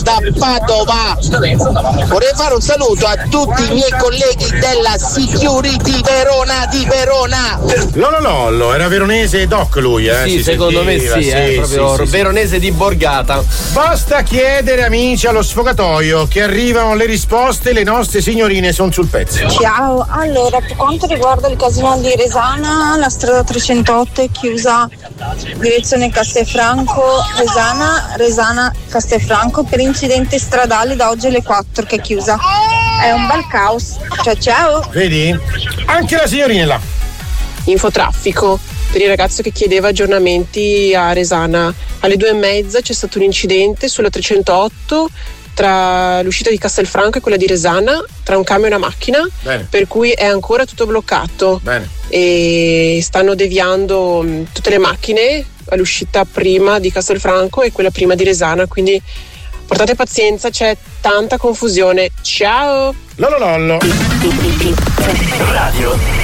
da Padova. Vorrei fare un saluto a tutti i miei colleghi della Security Verona di Verona. Lololollo, era veronese doc lui, Sì, si secondo sentiva, me sì, proprio veronese di borgata. Basta chiedere, amici, allo sfogatoio che arrivano le risposte, le nostre signorine sono sul pezzo. Ciao, allora per quanto riguarda il casino di Resana, la strada 308 è chiusa direzione Castelfranco, Resana Castelfranco per incidenti stradali da oggi alle 4 che è chiusa. È un bel caos. Ciao. Vedi? Anche la signorina là. Infotraffico per il ragazzo che chiedeva aggiornamenti a Resana. Alle 2:30 c'è stato un incidente sulla 308 tra l'uscita di Castelfranco e quella di Resana, tra un camion e una macchina. Bene. Per cui è ancora tutto bloccato. Bene. E stanno deviando tutte le macchine all'uscita prima di Castelfranco e quella prima di Resana, quindi portate pazienza, c'è tanta confusione. Ciao! Lololollo. Radio